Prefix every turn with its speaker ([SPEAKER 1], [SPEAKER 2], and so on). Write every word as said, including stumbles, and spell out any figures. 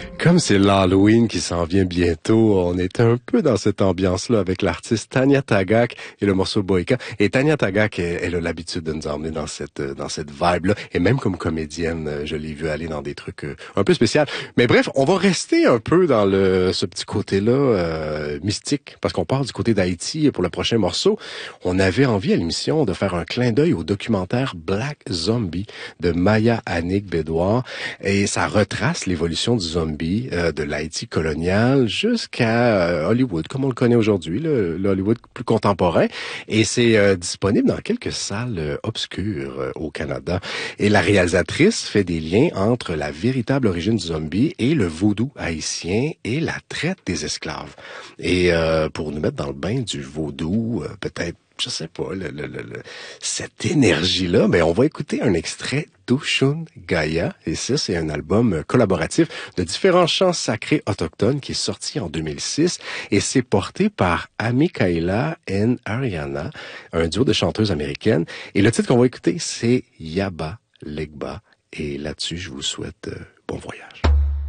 [SPEAKER 1] Comme c'est l'Halloween qui s'en vient bientôt, on est un peu dans cette ambiance-là avec l'artiste Tanya Tagaq et le morceau Boyka. Et Tanya Tagaq, elle, elle a l'habitude de nous emmener dans cette dans cette vibe-là. Et même comme comédienne, je l'ai vu aller dans des trucs un peu spéciaux. Mais bref, on va rester un peu dans le ce petit côté-là euh, mystique, parce qu'on part du côté d'Haïti pour le prochain morceau. On avait envie à l'émission de faire un clin d'œil au documentaire Black Zombie de Maya Annick Bédouard. Et ça retrace l'évolution du zombie euh, de l'Haïti colonial jusqu'à euh, Hollywood, comme on le connaît aujourd'hui, le, le Hollywood plus contemporain. Et c'est euh, disponible dans quelques salles euh, obscures euh, au Canada. Et la réalisatrice fait des liens entre la véritable origine du zombie et le vaudou haïtien et la traite des esclaves. Et euh, pour nous mettre dans le bain du vaudou, euh, peut-être je sais pas, le, le, le, le, cette énergie-là, mais on va écouter un extrait d'Oshun Gaia, et ça, c'est un album collaboratif de différents chants sacrés autochtones qui est sorti en deux mille six, et c'est porté par Amikaila and Ariana, un duo de chanteuses américaines, et le titre qu'on va écouter, c'est Yaba Legba, et là-dessus, je vous souhaite euh, bon voyage.